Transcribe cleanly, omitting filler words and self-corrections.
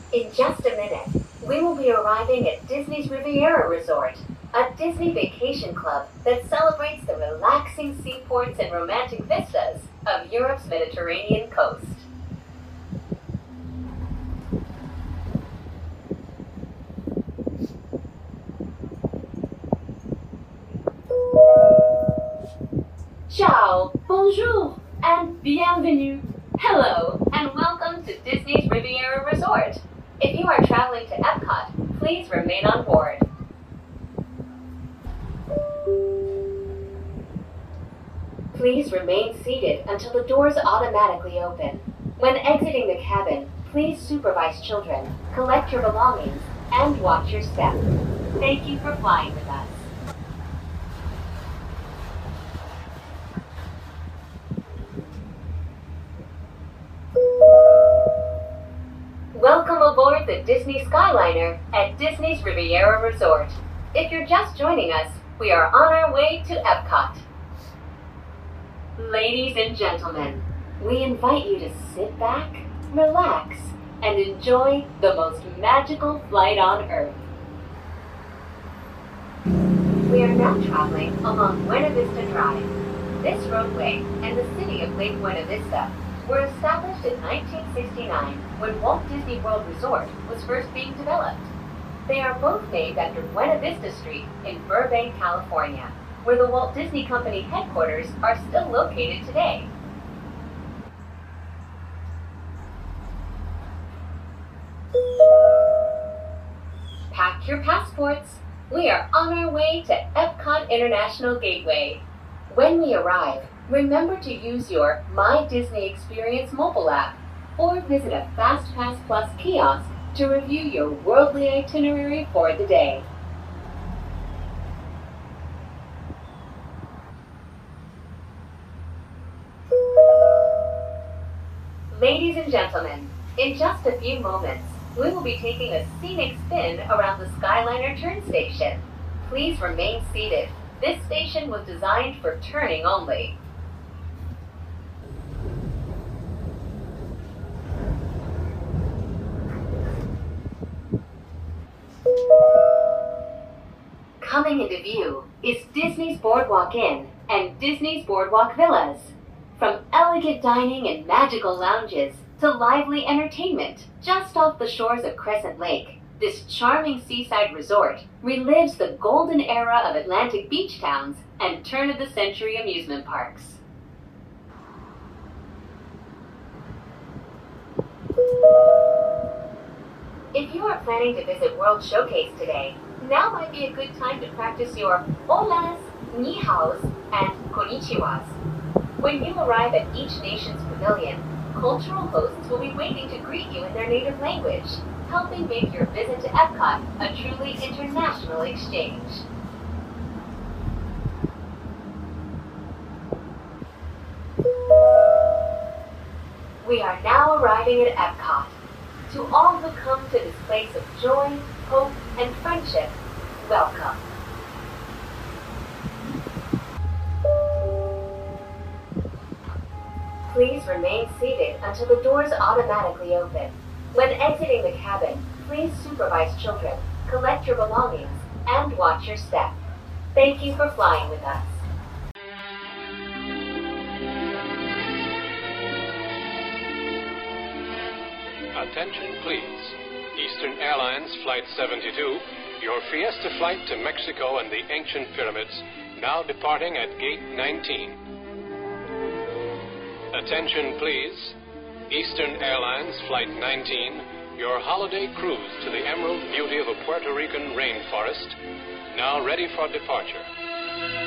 In just a minute, we will be arriving at Disney's Riviera Resort, a Disney vacation club that celebrates the relaxing seaports and romantic vistas of Europe's Mediterranean coast. Ciao, bonjour, and bienvenue. Hello, and welcome to Disney's Riviera Resort. If you are traveling to Epcot, please remain on board. Please remain seated until the doors automatically open. When exiting the cabin, please supervise children, collect your belongings, and watch your step. Thank you for flying with us. Welcome aboard the Disney Skyliner at Disney's Riviera Resort. If you're just joining us, we are on our way to Epcot. Ladies and gentlemen, we invite you to sit back, relax, and enjoy the most magical flight on Earth. We are now traveling along Buena Vista Drive. This roadway and the city of Lake Buena Vista were established in 1969 when Walt Disney World Resort was first being developed. They are both named after Buena Vista Street in Burbank, California, where the Walt Disney Company headquarters are still located today. Pack your passports. We are on our way to Epcot International Gateway. When we arrive, remember to use your My Disney Experience mobile app or visit a FastPass Plus kiosk to review your worldly itinerary for the day. Ladies and gentlemen, in just a few moments, we will be taking a scenic spin around the Skyliner turn station. Please remain seated. This station was designed for turning only. Coming into view is Disney's Boardwalk Inn and Disney's Boardwalk Villas. From elegant dining and magical lounges to lively entertainment just off the shores of Crescent Lake, this charming seaside resort relives the golden era of Atlantic beach towns and turn-of-the-century amusement parks. If you are planning to visit World Showcase today, now might be a good time to practice your holas, ni haos, and konnichiwas. When you arrive at each nation's pavilion, cultural hosts will be waiting to greet you in their native language, helping make your visit to Epcot a truly international exchange. We are now arriving at Epcot. To all who come to this place of joy, hope, and friendship, welcome. Please remain seated until the doors automatically open. When exiting the cabin, please supervise children, collect your belongings, and watch your step. Thank you for flying with us. Attention please. Eastern Airlines Flight 72, your Fiesta flight to Mexico and the ancient pyramids, now departing at Gate 19. Attention please. Eastern Airlines Flight 19, your holiday cruise to the emerald beauty of a Puerto Rican rainforest, now ready for departure.